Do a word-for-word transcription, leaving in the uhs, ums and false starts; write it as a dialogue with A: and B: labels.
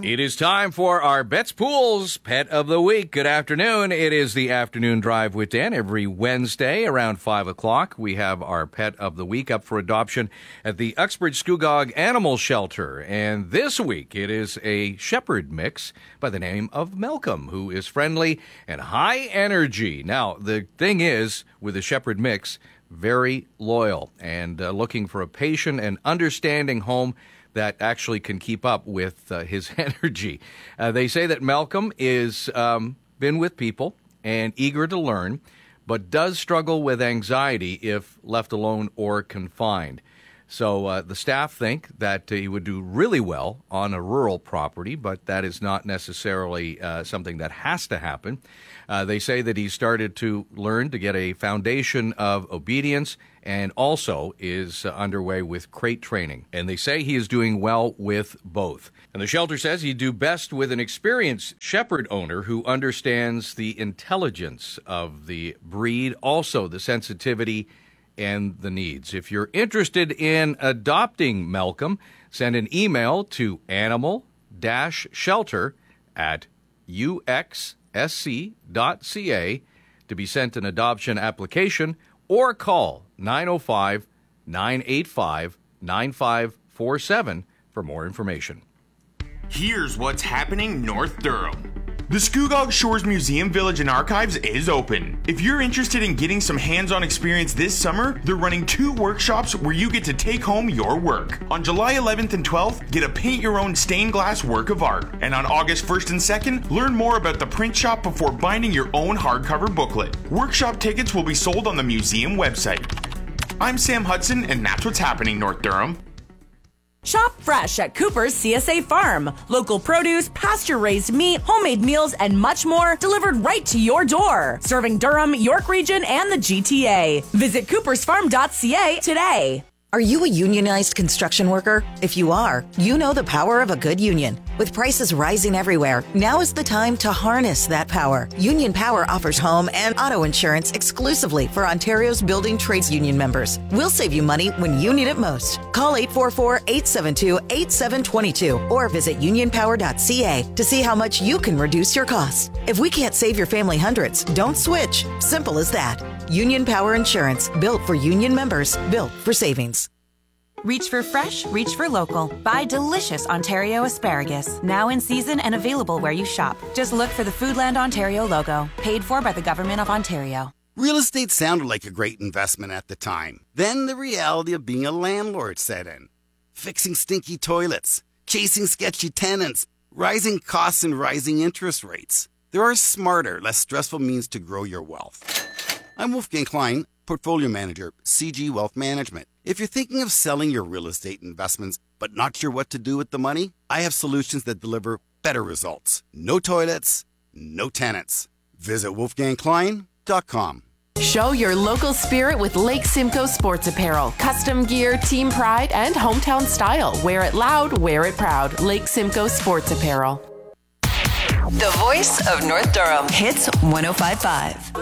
A: It is time for our Bets Pools Pet of the Week. Good afternoon. It is the Afternoon Drive with Dan. Every Wednesday around five o'clock, we have our Pet of the Week up for adoption at the Uxbridge Scugog Animal Shelter. And this week, it is a shepherd mix by the name of Malcolm, who is friendly and high energy. Now, the thing is, with the shepherd mix, very loyal and uh, looking for a patient and understanding home that actually can keep up with uh, his energy. Uh, they say that Malcolm is um, been with people and eager to learn, but does struggle with anxiety if left alone or confined. So uh, the staff think that uh, he would do really well on a rural property, but that is not necessarily uh, something that has to happen. Uh, they say that he started to learn to get a foundation of obedience and also is uh, underway with crate training. And they say he is doing well with both. And the shelter says he'd do best with an experienced shepherd owner who understands the intelligence of the breed, also the sensitivity and the needs. If you're interested in adopting Malcolm, send an email to animal dash shelter at u x s c dot c a to be sent an adoption application, or call nine oh five, nine eight five, nine five four seven for more information.
B: Here's what's happening North Durham. The Scugog Shores Museum, Village and Archives is open. If you're interested in getting some hands-on experience this summer, they're running two workshops where you get to take home your work. On July eleventh and twelfth, get a paint-your-own stained glass work of art. And on August first and second, learn more about the print shop before binding your own hardcover booklet. Workshop tickets will be sold on the museum website. I'm Sam Hudson, and that's what's happening North Durham.
C: Shop fresh at Cooper's C S A Farm. Local produce, pasture-raised meat, homemade meals, and much more delivered right to your door. Serving Durham, York Region, and the G T A. Visit coopers farm dot c a today.
D: Are you a unionized construction worker? If you are, you know the power of a good union. With prices rising everywhere, now is the time to harness that power. Union Power offers home and auto insurance exclusively for Ontario's building trades union members. We'll save you money when you need it most. Call eight four four, eight seven two, eight seven two two or visit union power dot c a to see how much you can reduce your costs. If we can't save your family hundreds, don't switch. Simple as that. Union Power Insurance, built for union members, built for savings.
E: Reach for fresh, reach for local. Buy delicious Ontario asparagus. Now in season and available where you shop. Just look for the Foodland Ontario logo. Paid for by the Government of Ontario.
F: Real estate sounded like a great investment at the time. Then the reality of being a landlord set in. Fixing stinky toilets, chasing sketchy tenants, rising costs and rising interest rates. There are smarter, less stressful means to grow your wealth. I'm Wolfgang Klein, Portfolio Manager, C G Wealth Management. If you're thinking of selling your real estate investments but not sure what to do with the money, I have solutions that deliver better results. No toilets, no tenants. Visit wolfgang klein dot com.
G: Show your local spirit with Lake Simcoe Sports Apparel. Custom gear, team pride, and hometown style. Wear it loud, wear it proud. Lake Simcoe Sports Apparel.
H: The voice of North Durham. Hits one oh five point five.